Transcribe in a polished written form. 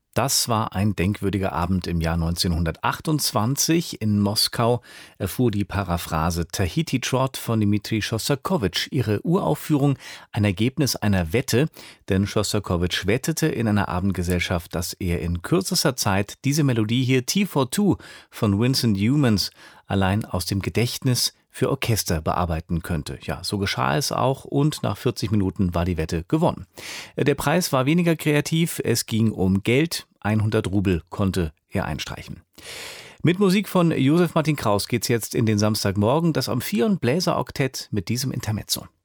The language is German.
Das war ein denkwürdiger Abend im Jahr 1928. In Moskau erfuhr die Paraphrase Tahiti Trot von Dmitri Schostakowitsch ihre Uraufführung ein Ergebnis einer Wette, denn Schostakowitsch wettete in einer Abendgesellschaft, dass er in kürzester Zeit diese Melodie hier T42 von Vincent Youmans allein aus dem Gedächtnis für Orchester bearbeiten könnte. Ja, so geschah es auch und nach 40 Minuten war die Wette gewonnen. Der Preis war weniger kreativ, es ging um Geld, 100 Rubel konnte er einstreichen. Mit Musik von Josef Martin Kraus geht's jetzt in den Samstagmorgen, das Amphion Bläser Oktett mit diesem Intermezzo.